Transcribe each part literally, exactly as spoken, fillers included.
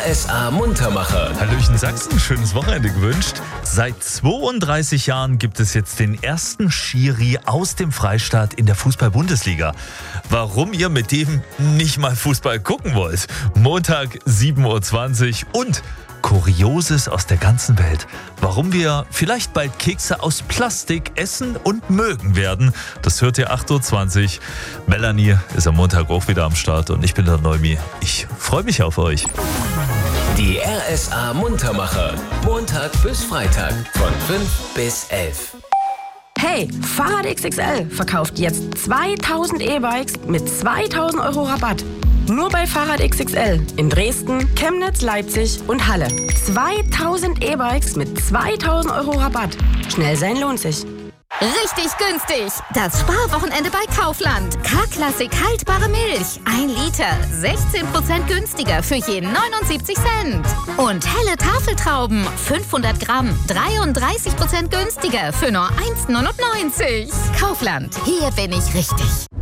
S A Muntermacher. Hallöchen Sachsen, schönes Wochenende gewünscht. Seit zweiunddreißig Jahren gibt es jetzt den ersten Schiri aus dem Freistaat in der Fußball-Bundesliga. Warum ihr mit dem nicht mal Fußball gucken wollt? Montag sieben Uhr zwanzig und Kurioses aus der ganzen Welt. Warum wir vielleicht bald Kekse aus Plastik essen und mögen werden, das hört ihr acht Uhr zwanzig. Melanie ist am Montag auch wieder am Start und ich bin der Neumi. Ich freue mich auf euch. Die R S A Muntermacher. Montag bis Freitag von fünf bis elf. Hey, Fahrrad X X L verkauft jetzt zweitausend E-Bikes mit zweitausend Euro Rabatt. Nur bei Fahrrad X X L in Dresden, Chemnitz, Leipzig und Halle. zweitausend E-Bikes mit zweitausend Euro Rabatt. Schnell sein lohnt sich. Richtig günstig! Das Sparwochenende bei Kaufland. K-Klassik haltbare Milch. ein Liter. sechzehn Prozent günstiger für je neunundsiebzig Cent. Und helle Tafeltrauben. fünfhundert Gramm. dreiunddreißig Prozent günstiger für nur eins neunundneunzig. Kaufland. Hier bin ich richtig.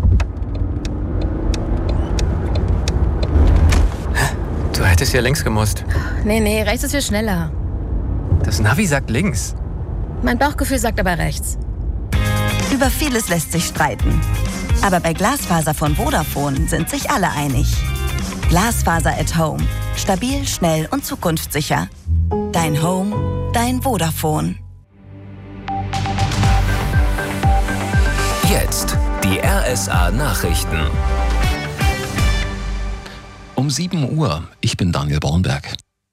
Du hättest ja links gemusst. Nee, nee, rechts ist viel schneller. Das Navi sagt links. Mein Bauchgefühl sagt aber rechts. Über vieles lässt sich streiten. Aber bei Glasfaser von Vodafone sind sich alle einig. Glasfaser at Home. Stabil, schnell und zukunftssicher. Dein Home, dein Vodafone. Jetzt die R S A Nachrichten. Um sieben Uhr, ich bin Daniel Bornberg.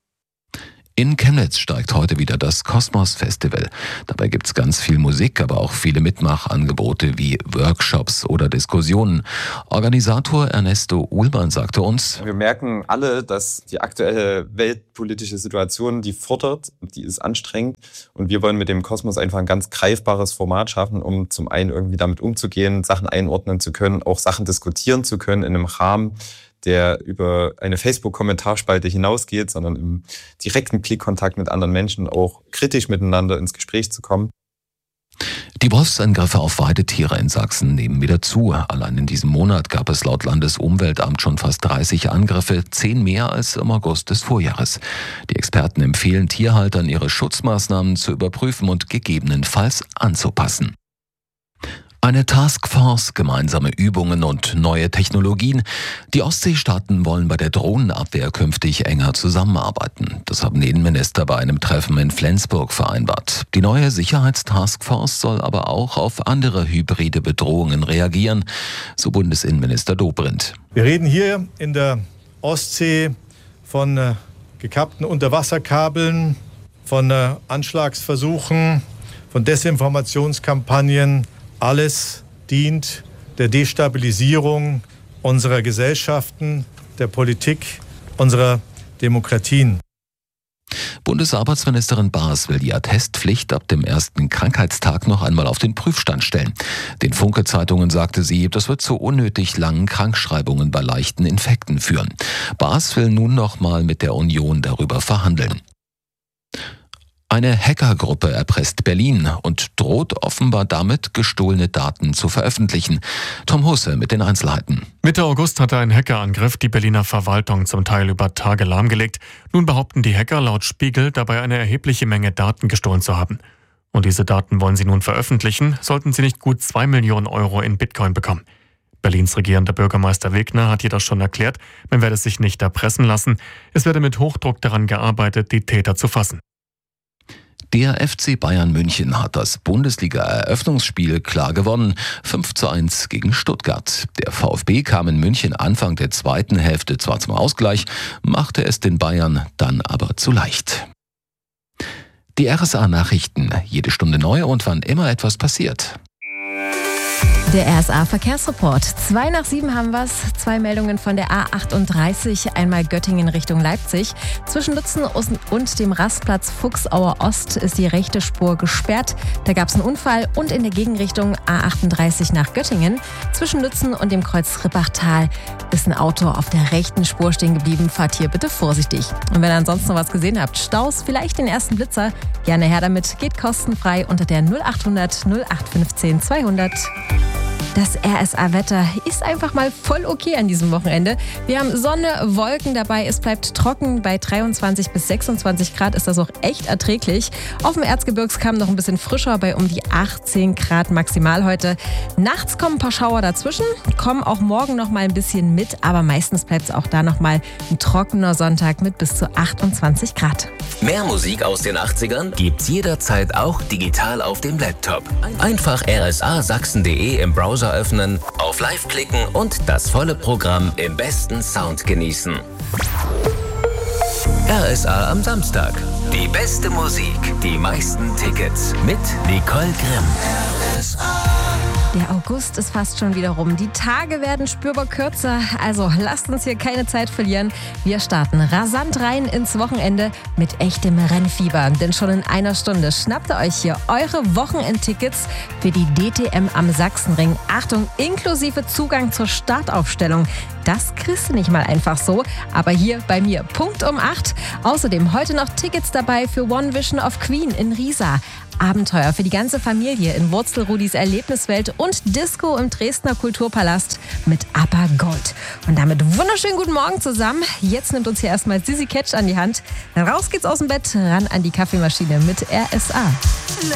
In Chemnitz steigt heute wieder das Kosmos Festival. Dabei gibt's ganz viel Musik, aber auch viele Mitmachangebote wie Workshops oder Diskussionen. Organisator Ernesto Uhlmann sagte uns: Wir merken alle, dass die aktuelle weltpolitische Situation, die fordert, die ist anstrengend. Und wir wollen mit dem Kosmos einfach ein ganz greifbares Format schaffen, um zum einen irgendwie damit umzugehen, Sachen einordnen zu können, auch Sachen diskutieren zu können in einem Rahmen, der über eine Facebook-Kommentarspalte hinausgeht, sondern im direkten Klickkontakt mit anderen Menschen auch kritisch miteinander ins Gespräch zu kommen. Die Wolfsangriffe auf Weidetiere in Sachsen nehmen wieder zu. Allein in diesem Monat gab es laut Landesumweltamt schon fast dreißig Angriffe, zehn mehr als im August des Vorjahres. Die Experten empfehlen Tierhaltern, ihre Schutzmaßnahmen zu überprüfen und gegebenenfalls anzupassen. Eine Taskforce, gemeinsame Übungen und neue Technologien. Die Ostseestaaten wollen bei der Drohnenabwehr künftig enger zusammenarbeiten. Das haben die Innenminister bei einem Treffen in Flensburg vereinbart. Die neue Sicherheitstaskforce soll aber auch auf andere hybride Bedrohungen reagieren, so Bundesinnenminister Dobrindt. Wir reden hier in der Ostsee von äh, gekappten Unterwasserkabeln, von äh, Anschlagsversuchen, von Desinformationskampagnen. Alles dient der Destabilisierung unserer Gesellschaften, der Politik, unserer Demokratien. Bundesarbeitsministerin Baas will die Attestpflicht ab dem ersten Krankheitstag noch einmal auf den Prüfstand stellen. Den Funke-Zeitungen sagte sie, das wird zu unnötig langen Krankschreibungen bei leichten Infekten führen. Baas will nun noch mal mit der Union darüber verhandeln. Eine Hackergruppe erpresst Berlin und droht offenbar damit, gestohlene Daten zu veröffentlichen. Tom Husse mit den Einzelheiten. Mitte August hatte ein Hackerangriff die Berliner Verwaltung zum Teil über Tage lahmgelegt. Nun behaupten die Hacker laut Spiegel, dabei eine erhebliche Menge Daten gestohlen zu haben. Und diese Daten wollen sie nun veröffentlichen, sollten sie nicht gut zwei Millionen Euro in Bitcoin bekommen. Berlins regierender Bürgermeister Wegner hat jedoch schon erklärt, man werde sich nicht erpressen lassen. Es werde mit Hochdruck daran gearbeitet, die Täter zu fassen. Der F C Bayern München hat das Bundesliga-Eröffnungsspiel klar gewonnen, fünf zu eins gegen Stuttgart. Der VfB kam in München Anfang der zweiten Hälfte zwar zum Ausgleich, machte es den Bayern dann aber zu leicht. Die R S A-Nachrichten, jede Stunde neu und wann immer etwas passiert. Der R S A-Verkehrsreport. Zwei nach sieben haben wir's. Zwei Meldungen von der A achtunddreißig. Einmal Göttingen Richtung Leipzig. Zwischen Lützen und dem Rastplatz Fuchsauer Ost ist die rechte Spur gesperrt. Da gab es einen Unfall. Und in der Gegenrichtung A achtunddreißig nach Göttingen. Zwischen Lützen und dem Kreuz Rippachtal ist ein Auto auf der rechten Spur stehen geblieben. Fahrt hier bitte vorsichtig. Und wenn ihr ansonsten noch was gesehen habt, Staus, vielleicht den ersten Blitzer, gerne her damit. Geht kostenfrei unter der null achthundert null acht fünfzehn zweihundert. Das R S A-Wetter ist einfach mal voll okay an diesem Wochenende. Wir haben Sonne, Wolken dabei, es bleibt trocken. Bei dreiundzwanzig bis sechsundzwanzig Grad ist das auch echt erträglich. Auf dem Erzgebirgskamm noch ein bisschen frischer, bei um die achtzehn Grad maximal heute. Nachts kommen ein paar Schauer dazwischen, kommen auch morgen noch mal ein bisschen mit, aber meistens bleibt es auch da noch mal ein trockener Sonntag mit bis zu achtundzwanzig Grad. Mehr Musik aus den achtzigern gibt's jederzeit auch digital auf dem Laptop. Einfach r s a sachsen punkt d e im Browser öffnen, auf Live klicken und das volle Programm im besten Sound genießen. R S A am Samstag. Die beste Musik, die meisten Tickets mit Nicole Grimm. R S A. Der August ist fast schon wieder rum. Die Tage werden spürbar kürzer. Also lasst uns hier keine Zeit verlieren. Wir starten rasant rein ins Wochenende mit echtem Rennfieber. Denn schon in einer Stunde schnappt ihr euch hier eure Wochenendtickets für die D T M am Sachsenring. Achtung, inklusive Zugang zur Startaufstellung. Das kriegst du nicht mal einfach so. Aber hier bei mir Punkt um acht. Außerdem heute noch Tickets dabei für One Vision of Queen in Riesa. Abenteuer für die ganze Familie in Wurzelrudis Erlebniswelt und Disco im Dresdner Kulturpalast mit ABBA Gold. Und damit wunderschönen guten Morgen zusammen. Jetzt nimmt uns hier erstmal Sissi Ketsch an die Hand. Raus geht's aus dem Bett, ran an die Kaffeemaschine mit R S A.